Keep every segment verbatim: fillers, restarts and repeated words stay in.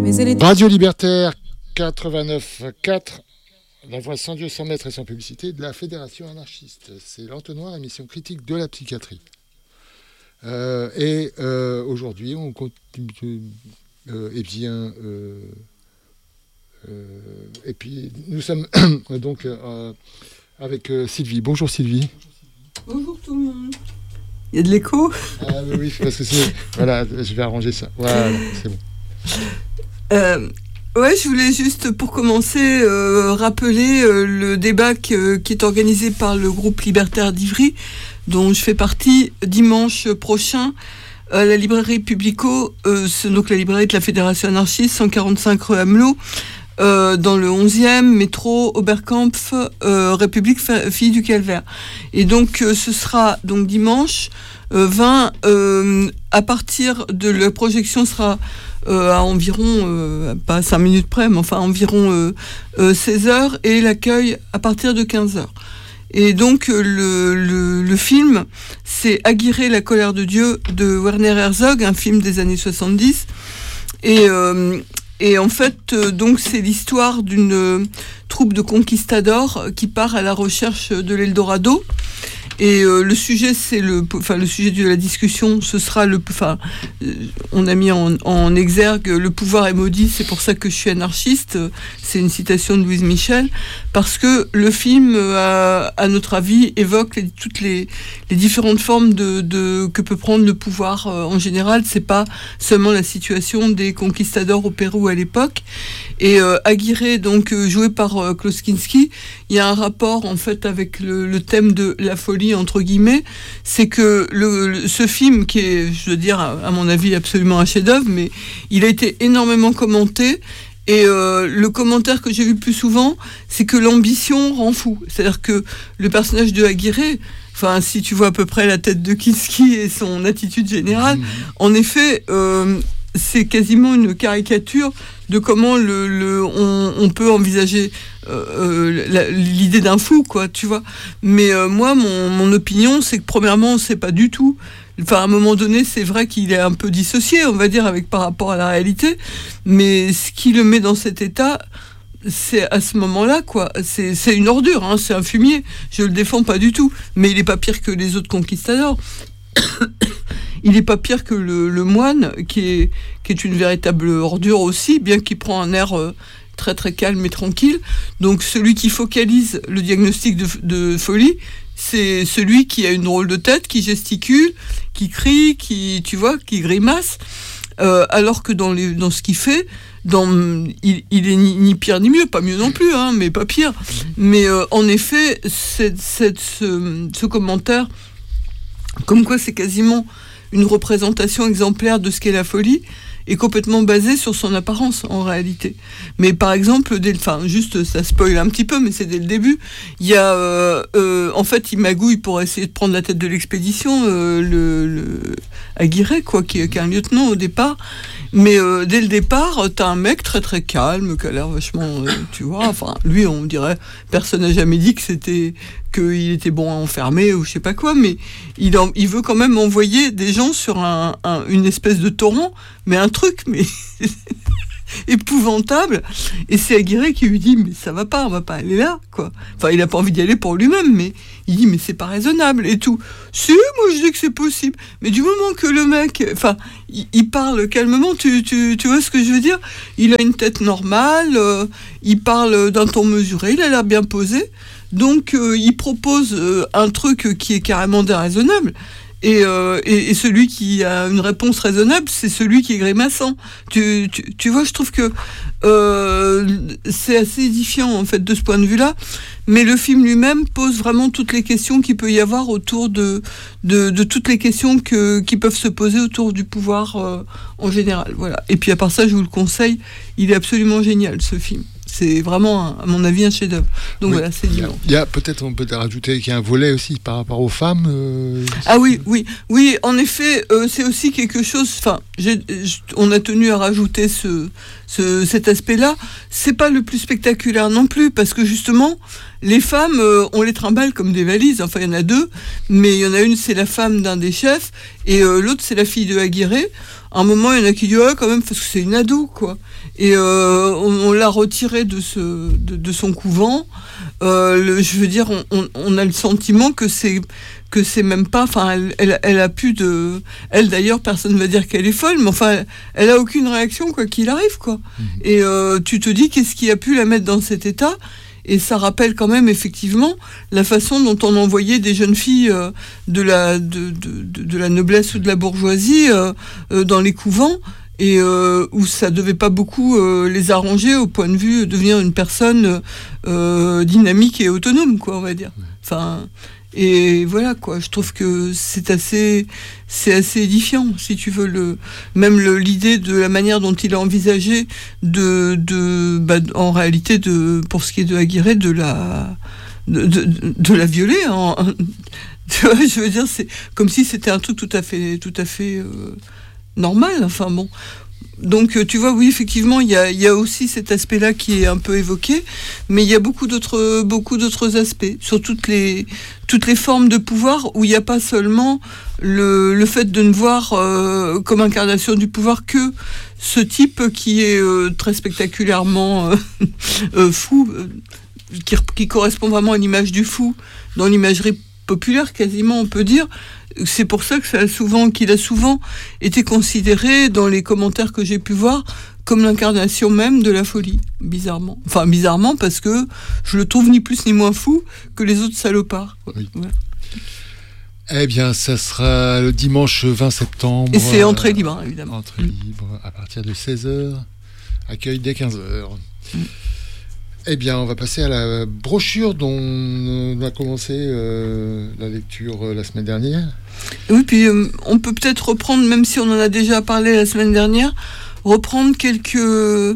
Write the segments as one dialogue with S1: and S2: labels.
S1: Mais elle est...
S2: Radio Libertaire quatre-vingt-neuf quatre, la voix sans Dieu, sans maître et sans publicité de la Fédération anarchiste. C'est l'entonnoir, émission critique de la psychiatrie. Euh, et euh, aujourd'hui, on continue. Euh, et bien, euh, euh, et puis nous sommes donc euh, avec euh, Sylvie. Bonjour Sylvie.
S3: Bonjour tout le monde. Il y a de l'écho.
S2: Ah oui, oui, parce que c'est voilà, je vais arranger ça. Voilà, c'est bon.
S3: Euh, ouais, je voulais juste pour commencer euh, rappeler euh, le débat qui, euh, qui est organisé par le groupe libertaire d'Ivry, dont je fais partie, dimanche prochain. À la librairie Publico, euh, c'est donc la librairie de la Fédération anarchiste, cent quarante-cinq rue Amelot, euh, dans le onzième, métro Oberkampf, euh, République Fille du Calvaire. Et donc, euh, ce sera donc dimanche euh, vingt, euh, à partir de la projection sera euh, à environ, euh, pas cinq minutes près, mais enfin environ euh, euh, seize heures, et l'accueil à partir de quinze heures. Et donc le, le, le film, c'est Aguirre, la colère de Dieu de Werner Herzog, un film des années soixante-dix. Et, euh, et en fait, euh, donc c'est l'histoire d'une euh, troupe de conquistadors qui part à la recherche de l'Eldorado. Et euh, le sujet, c'est le, enfin le sujet de la discussion, ce sera le, enfin, euh, on a mis en, en exergue le pouvoir est maudit, c'est pour ça que je suis anarchiste. C'est une citation de Louise Michel, parce que le film, euh, à notre avis, évoque les, toutes les, les différentes formes de, de que peut prendre le pouvoir euh, en général. C'est pas seulement la situation des conquistadors au Pérou à l'époque. Et euh, Aguirre, donc euh, joué par euh, Klaus Kinski, il y a un rapport en fait avec le, le thème de la folie entre guillemets. C'est que le, le, ce film, qui est, je veux dire, à, à mon avis absolument un chef-d'œuvre, mais il a été énormément commenté. Et euh, le commentaire que j'ai vu le plus souvent, c'est que l'ambition rend fou. C'est-à-dire que le personnage de Aguirre, enfin, si tu vois à peu près la tête de Kinski et son attitude générale, mmh. en effet, euh, c'est quasiment une caricature de comment le, le, on, on peut envisager euh, la, l'idée d'un fou, quoi, tu vois. Mais euh, moi, mon, mon opinion, c'est que premièrement, c'est pas du tout... Enfin, à un moment donné, c'est vrai qu'il est un peu dissocié, on va dire, avec par rapport à la réalité. Mais ce qui le met dans cet état, c'est à ce moment-là, quoi. C'est, c'est une ordure, hein, c'est un fumier. Je le défends pas du tout. Mais il est pas pire que les autres conquistadors. Il est pas pire que le, le moine, qui est, qui est une véritable ordure aussi, bien qu'il prend un air euh, très très calme et tranquille. Donc, celui qui focalise le diagnostic de, de folie, c'est celui qui a une drôle de tête, qui gesticule, qui crie, qui, tu vois, qui grimace, euh, alors que dans, les, dans ce qu'il fait, dans, il, il est ni, ni pire ni mieux, pas mieux non plus, hein, mais pas pire. Mais euh, en effet, c'est, c'est, ce, ce commentaire, comme quoi c'est quasiment une représentation exemplaire de ce qu'est la folie, est complètement basé sur son apparence en réalité. Mais par exemple, dès, enfin juste ça spoil un petit peu, mais c'est dès le début. Il y a, euh, euh, en fait, il magouille pour essayer de prendre la tête de l'expédition, euh, le, le Aguirre, quoi, qui, qui est un lieutenant au départ. Mais euh, dès le départ, t'as un mec très très calme, qui a l'air vachement, euh, tu vois. Enfin, lui, on dirait, personne n'a jamais dit que c'était qu'il était bon à enfermer ou je sais pas quoi, mais il, en, il veut quand même envoyer des gens sur un, un, une espèce de torrent, mais un truc, mais épouvantable. Et c'est Aguirre qui lui dit, mais ça va pas, on va pas aller là, quoi. Enfin, il a pas envie d'y aller pour lui-même, mais il dit, mais c'est pas raisonnable et tout. Si, moi je dis que c'est possible. Mais du moment que le mec, enfin, il, il parle calmement, tu, tu, tu vois ce que je veux dire? Il a une tête normale, euh, il parle d'un ton mesuré, il a l'air bien posé. Donc, euh, il propose euh, un truc qui est carrément déraisonnable. Et, euh, et, et celui qui a une réponse raisonnable, c'est celui qui est grimaçant. Tu, tu, tu vois, je trouve que euh, c'est assez édifiant, en fait, de ce point de vue-là. Mais le film lui-même pose vraiment toutes les questions qu'il peut y avoir autour de, de, de toutes les questions que, qui peuvent se poser autour du pouvoir euh, en général. Voilà. Et puis, à part ça, je vous le conseille, il est absolument génial, ce film. C'est vraiment, à mon avis, un chef-d'œuvre. Donc oui, voilà, c'est dimanche.
S2: Il y a peut-être, on peut rajouter qu'il y a un volet aussi par rapport aux femmes. Euh,
S3: ah oui, oui, oui. En effet, euh, c'est aussi quelque chose. Enfin, j'ai, on a tenu à rajouter ce, ce, cet aspect-là. C'est pas le plus spectaculaire non plus, parce que justement, les femmes, euh, on les trimballe comme des valises. Enfin, il y en a deux, mais il y en a une, c'est la femme d'un des chefs, et euh, l'autre, c'est la fille de Aguirre. À un moment, il y en a qui disent, ouais, quand même, parce que c'est une ado, quoi. Et euh, on, on l'a retirée de, ce, de, de son couvent. Euh, le, je veux dire, on, on, on a le sentiment que c'est que c'est même pas, enfin, elle, elle, elle a plus de, elle d'ailleurs, personne ne va dire qu'elle est folle, mais enfin, elle, elle a aucune réaction quoi qu'il arrive, quoi. Mmh. Et euh, tu te dis qu'est-ce qui a pu la mettre dans cet état? Et ça rappelle quand même effectivement la façon dont on envoyait des jeunes filles euh, de la de, de, de, de la noblesse ou de la bourgeoisie euh, euh, dans les couvents. Et euh, où ça devait pas beaucoup euh, les arranger au point de vue de devenir une personne euh, dynamique et autonome, quoi, on va dire. Enfin, et voilà, quoi. Je trouve que c'est assez, c'est assez édifiant, si tu veux, le, même le, l'idée de la manière dont il a envisagé de, de, bah, en réalité, de, pour ce qui est de Aguirre, de la, de, de, de la violer. Hein. Tu vois, je veux dire, c'est comme si c'était un truc tout à fait, tout à fait. Euh, normal, enfin bon. Donc tu vois, oui, effectivement, il y a, y a aussi cet aspect-là qui est un peu évoqué, mais il y a beaucoup d'autres, beaucoup d'autres aspects, sur toutes les, toutes les formes de pouvoir, où il n'y a pas seulement le, le fait de ne voir euh, comme incarnation du pouvoir que ce type qui est euh, très spectaculairement euh, euh, fou, euh, qui, qui correspond vraiment à l'image du fou, dans l'imagerie populaire, quasiment, on peut dire. C'est pour ça que ça a souvent, qu'il a souvent été considéré dans les commentaires que j'ai pu voir comme l'incarnation même de la folie, bizarrement. Enfin, bizarrement, parce que je le trouve ni plus ni moins fou que les autres salopards.
S2: Oui.
S3: Ouais.
S2: Eh bien, ça sera le dimanche vingt septembre.
S3: Et c'est entrée libre, hein, évidemment.
S2: Entrée libre à partir de seize heures, accueil dès quinze heures. Mm. Eh bien, on va passer à la brochure dont on a commencé euh, la lecture euh, la semaine dernière.
S3: Oui, puis euh, on peut peut-être reprendre, même si on en a déjà parlé la semaine dernière, reprendre quelques...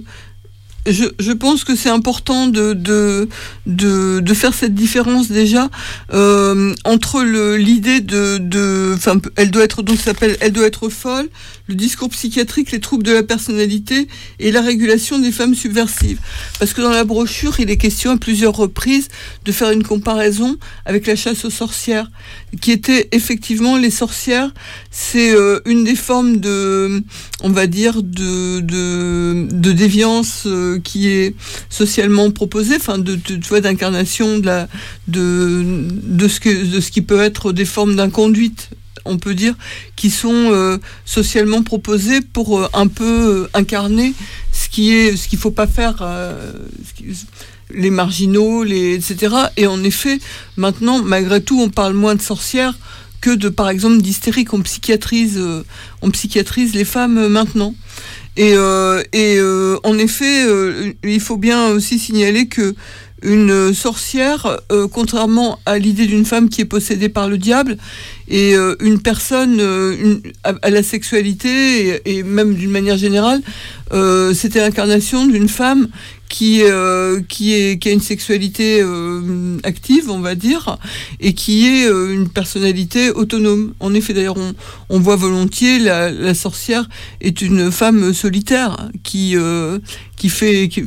S3: Je, je pense que c'est important de, de, de, de faire cette différence déjà euh, entre le, l'idée de, de, enfin, elle doit être, donc ça s'appelle, elle doit être folle, le discours psychiatrique, les troubles de la personnalité et la régulation des femmes subversives. Parce que dans la brochure, il est question à plusieurs reprises de faire une comparaison avec la chasse aux sorcières, qui était effectivement les sorcières, c'est euh, une des formes de, on va dire, de, de, de déviance euh, qui est socialement proposée, enfin, de, de, tu vois, d'incarnation de la, de, de ce que, de ce qui peut être des formes d'inconduite, on peut dire, qui sont euh, socialement proposées pour euh, un peu euh, incarner ce qui est, ce qu'il faut pas faire, euh, ce qui, les marginaux, les, et cetera. Et en effet, maintenant, malgré tout, on parle moins de sorcières que de, par exemple, d'hystériques. On psychiatrise, euh, on psychiatrise les femmes euh, maintenant. Et, euh, et euh, en effet, euh, il faut bien aussi signaler que une sorcière, euh, contrairement à l'idée d'une femme qui est possédée par le diable, et euh, une personne euh, une, à, à la sexualité, et, et même d'une manière générale, euh, c'était l'incarnation d'une femme qui, euh, qui, est, qui a une sexualité euh, active, on va dire, et qui est euh, une personnalité autonome. En effet, d'ailleurs, on, on voit volontiers la, la sorcière est une femme solitaire qui, euh, qui, fait, qui,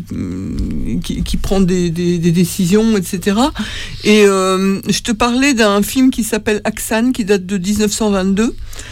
S3: qui, qui prend des, des, des décisions, et cetera. Et euh, je te parlais d'un film qui s'appelle Aksan, qui date de dix-neuf cent vingt-deux.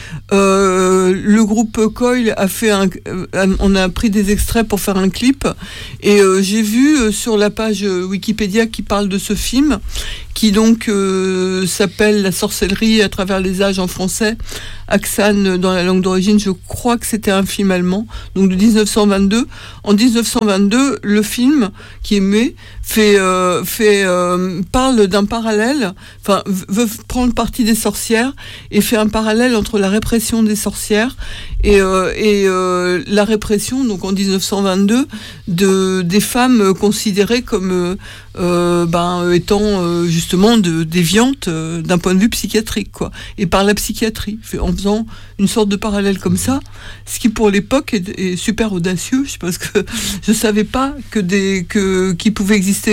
S3: Euh, le groupe Coil a fait un, euh, on a pris des extraits pour faire un clip, et euh, j'ai vu euh, sur la page euh, Wikipédia qui parle de ce film, qui donc euh, s'appelle La sorcellerie à travers les âges en français, Aksan dans la langue d'origine. Je crois que c'était un film allemand, donc de dix-neuf cent vingt-deux. En dix-neuf cent vingt-deux, le film qui est muet fait, euh, fait euh, parle d'un parallèle, enfin veut prendre parti des sorcières et fait un parallèle entre la répression des sorcières et, euh, et euh, la répression, donc en dix-neuf cent vingt-deux, de des femmes considérées comme euh, euh, ben étant euh, justement de déviantes euh, d'un point de vue psychiatrique, quoi, et par la psychiatrie, en faisant une sorte de parallèle comme ça, ce qui pour l'époque est, est super audacieux, parce que je savais pas que des que qu'il pouvait exister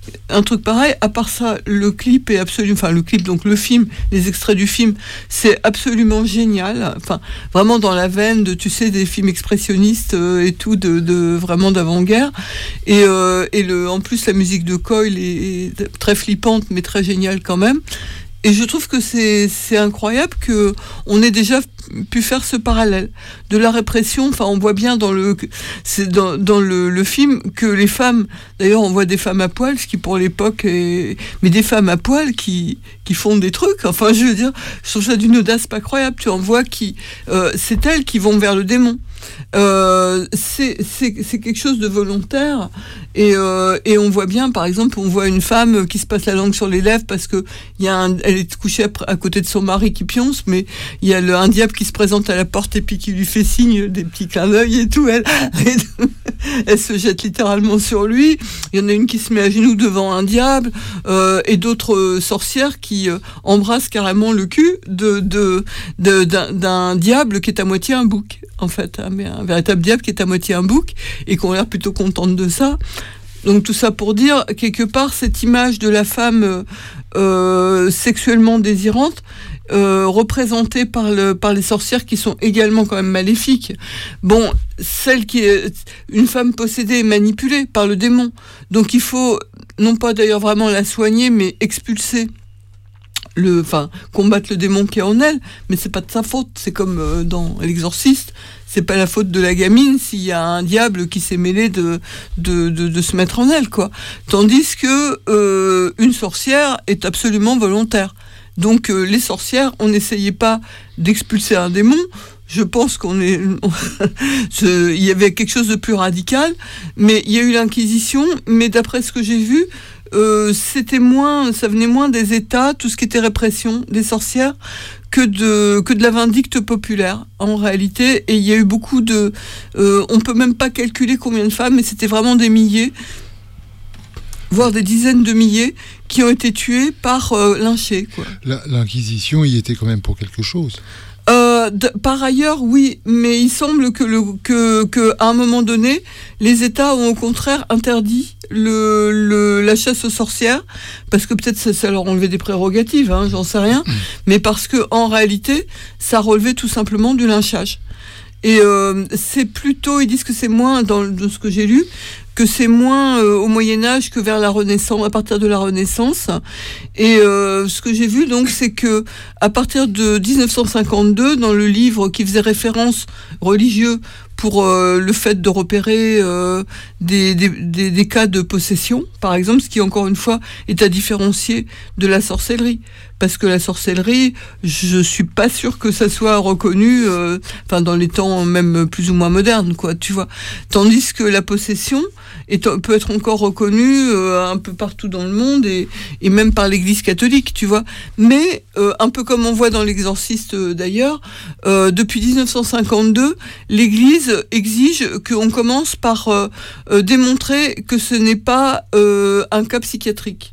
S3: un truc pareil. À part ça, le clip est absolument, enfin le clip, donc le film, les extraits du film, c'est absolument génial. Enfin, vraiment dans la veine de, tu sais, des films expressionnistes euh, et tout, de, de vraiment d'avant-guerre. Et, euh, et le, en plus, la musique de Coyle est, est très flippante, mais très géniale quand même. Et je trouve que c'est, c'est incroyable qu'on ait déjà pu faire ce parallèle de la répression. Enfin, on voit bien dans le, c'est dans, dans le, le film que les femmes, d'ailleurs, on voit des femmes à poil, ce qui pour l'époque est, mais des femmes à poil qui, qui font des trucs. Enfin, je veux dire, je trouve ça d'une audace pas croyable. Tu en vois qui, euh, c'est elles qui vont vers le démon. Euh, c'est, c'est, c'est quelque chose de volontaire et, euh, et on voit bien, par exemple, on voit une femme qui se passe la langue sur les lèvres parce que il y a un, elle est couchée à, à côté de son mari qui pionce, mais il y a le, un diable qui se présente à la porte et puis qui lui fait signe des petits clins d'œil et tout. Elle, elle, elle se jette littéralement sur lui. Il y en a une qui se met à genoux devant un diable euh, et d'autres euh, sorcières qui euh, embrassent carrément le cul de, de, de, d'un, d'un diable qui est à moitié un bouc, en fait, hein, mais un véritable diable qui est à moitié un bouc et qu'on a l'air plutôt contente de ça. Donc tout ça pour dire, quelque part, cette image de la femme euh, sexuellement désirante, euh, représentée par, le, par les sorcières qui sont également quand même maléfiques. Bon, celle qui est une femme possédée et manipulée par le démon. Donc il faut, non pas d'ailleurs vraiment la soigner, mais expulser. Le, enfin, combattre le démon qui est en elle, mais c'est pas de sa faute. C'est comme euh, dans L'Exorciste, c'est pas la faute de la gamine s'il y a un diable qui s'est mêlé de, de, de, de se mettre en elle, quoi. Tandis que euh, une sorcière est absolument volontaire. Donc euh, les sorcières, on n'essayait pas d'expulser un démon. Je pense qu'on est, je, il y avait quelque chose de plus radical, mais il y a eu l'Inquisition. Mais d'après ce que j'ai vu, Euh, c'était moins, ça venait moins des États, tout ce qui était répression des sorcières, que de que de la vindicte populaire en réalité. Et il y a eu beaucoup de, euh, on peut même pas calculer combien de femmes, mais c'était vraiment des milliers, voire des dizaines de milliers, qui ont été tuées par euh, lynchées, quoi.
S2: La, L'Inquisition y était quand même pour quelque chose.
S3: Euh, de, par ailleurs, oui, mais il semble que, le, que, que à un moment donné, les États ont au contraire interdit le, le, la chasse aux sorcières, parce que peut-être ça, ça leur enlevait des prérogatives, hein, j'en sais rien, mais parce que en réalité, ça relevait tout simplement du lynchage. Et euh, c'est plutôt, ils disent que c'est moins, dans, dans ce que j'ai lu, que c'est moins euh, au Moyen-Âge que vers la Renaissance, à partir de la Renaissance. Et euh, ce que j'ai vu, donc, c'est que à partir de dix-neuf cent cinquante-deux, dans le livre qui faisait référence religieux pour euh, le fait de repérer euh, des, des, des, des cas de possession, par exemple, ce qui, encore une fois, est à différencier de la sorcellerie. Parce que la sorcellerie, je suis pas sûre que ça soit reconnu, euh, enfin, dans les temps même plus ou moins modernes, quoi, tu vois. Tandis que la possession est, peut être encore reconnue euh, un peu partout dans le monde et, et même par l'Église catholique, tu vois. Mais, euh, un peu comme on voit dans l'Exorciste euh, d'ailleurs, euh, depuis dix-neuf cent cinquante-deux, l'Église exige qu'on commence par euh, euh, démontrer que ce n'est pas euh, un cas psychiatrique.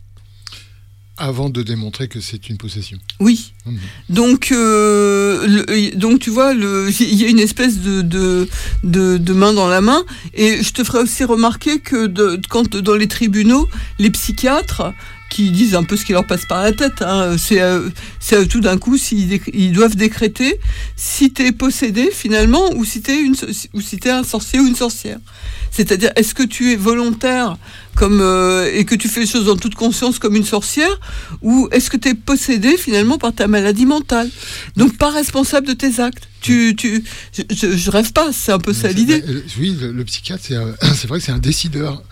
S2: Avant de démontrer que c'est une possession.
S3: Oui. Mmh. Donc, euh, le, donc tu vois, il y a une espèce de, de, de, de main dans la main. Et je te ferai aussi remarquer que de, quand dans les tribunaux, les psychiatres qui disent un peu ce qui leur passe par la tête, hein, c'est, à, c'est à tout d'un coup s'ils ils doivent décréter si t'es possédé finalement ou si t'es une ou si t'es un sorcier ou une sorcière. C'est-à-dire, est-ce que tu es volontaire comme euh, et que tu fais les choses en toute conscience comme une sorcière, ou est-ce que tu es possédé finalement par ta maladie mentale, donc pas responsable de tes actes. Tu, tu, je, je rêve pas, c'est un peu ça l'idée.
S2: Oui, le, le psychiatre, c'est, un, c'est vrai que c'est un décideur.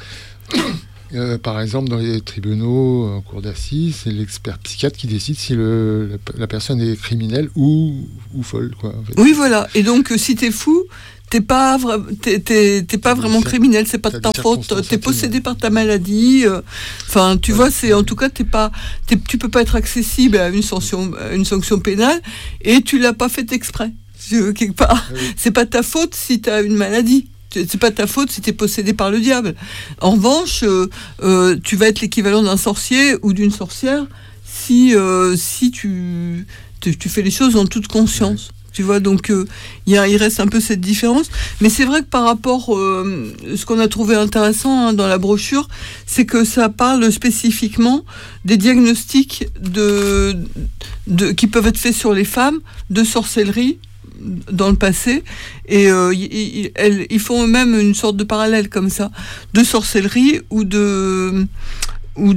S2: Euh, par exemple, dans les tribunaux en cour d'assises, c'est l'expert psychiatre qui décide si le, la, la personne est criminelle ou, ou folle, quoi, en fait.
S3: Oui, voilà. Et donc, si t'es fou, t'es pas, vra- t'es, t'es, t'es pas vraiment criminel, c'est pas de ta faute, t'es possédé par ta maladie. Enfin, euh, tu ouais, vois, c'est, en tout cas, t'es pas, t'es, tu peux pas être accessible à une sanction, à une sanction pénale, et tu l'as pas fait exprès. Quelque part. Oui. C'est pas ta faute si t'as une maladie. C'est pas ta faute si t'es possédé par le diable. En revanche, euh, euh, tu vas être l'équivalent d'un sorcier ou d'une sorcière si, euh, si tu, tu, tu fais les choses en toute conscience. Tu vois, donc euh, y a, il reste un peu cette différence. Mais c'est vrai que par rapport, euh, ce qu'on a trouvé intéressant hein, dans la brochure, c'est que ça parle spécifiquement des diagnostics de, de, qui peuvent être faits sur les femmes de sorcellerie dans le passé. Et euh, ils, ils, ils font eux-mêmes une sorte de parallèle comme ça, de sorcellerie ou de... ou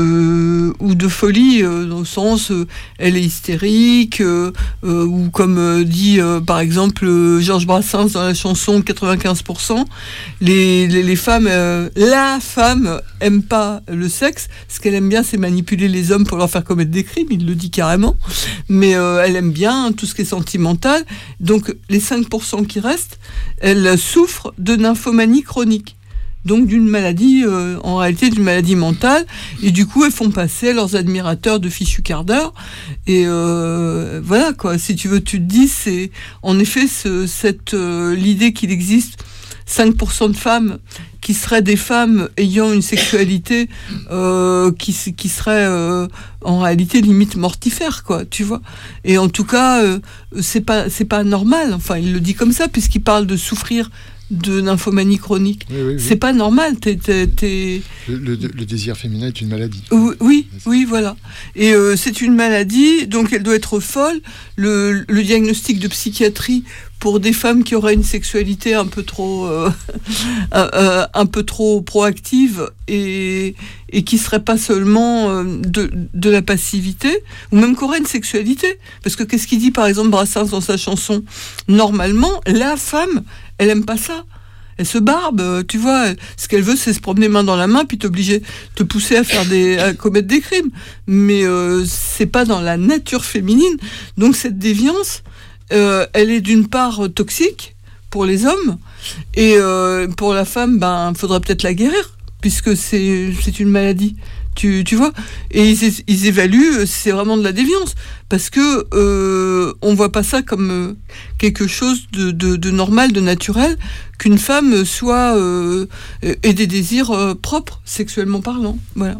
S3: de ou de folie euh, dans le sens euh, elle est hystérique euh, euh, ou comme euh, dit euh, par exemple euh, Georges Brassens dans la chanson quatre-vingt-quinze pour cent les, les, les femmes euh, la femme aime pas le sexe, ce qu'elle aime bien c'est manipuler les hommes pour leur faire commettre des crimes, il le dit carrément, mais euh, elle aime bien tout ce qui est sentimental, donc les cinq pour cent qui restent elles souffrent de nymphomanie chronique, donc d'une maladie, euh, en réalité d'une maladie mentale, et du coup elles font passer leurs admirateurs de fichus quart d'heure, et euh, voilà quoi, si tu veux tu te dis, c'est en effet ce, cette, euh, l'idée qu'il existe cinq pour cent de femmes qui seraient des femmes ayant une sexualité euh, qui, qui serait euh, en réalité limite mortifère, quoi, tu vois. Et en tout cas, euh, c'est pas, c'est pas normal, enfin il le dit comme ça, puisqu'il parle de souffrir de nymphomanie chronique. Oui, oui, oui. C'est pas normal. T'es, t'es, t'es...
S2: Le, le, le désir féminin est une maladie.
S3: Oui, oui, oui, voilà. Et euh, c'est une maladie, donc elle doit être folle. Le, le diagnostic de psychiatrie pour des femmes qui auraient une sexualité un peu trop, euh, euh, un peu trop proactive et, et qui serait pas seulement de, de la passivité, ou même qui auraient une sexualité. Parce que qu'est-ce qu'il dit par exemple Brassens dans sa chanson ? Normalement, la femme, elle aime pas ça. Elle se barbe, tu vois. Ce qu'elle veut, c'est se promener main dans la main, puis t'obliger, te pousser à faire des, à commettre des crimes. Mais euh, c'est pas dans la nature féminine. Donc cette déviance, euh, elle est d'une part toxique pour les hommes, et euh, pour la femme, ben, faudrait peut-être la guérir, puisque c'est, c'est une maladie. Tu, tu vois, et ils, ils évaluent si c'est vraiment de la déviance, parce que euh, on voit pas ça comme euh, quelque chose de, de, de normal, de naturel, qu'une femme soit euh, ait des désirs euh, propres, sexuellement parlant. Voilà.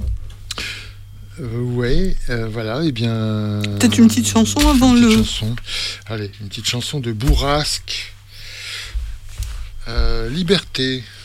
S2: Euh, ouais, euh, voilà, et bien.
S3: Peut-être une petite chanson avant
S2: une petite
S3: le.
S2: Chanson. Allez, une petite chanson de Bourrasque. Euh, Liberté.